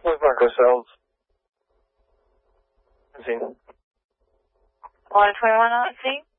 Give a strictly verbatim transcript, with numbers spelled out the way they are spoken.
Los Marco cells. Scene. one twenty-one on scene.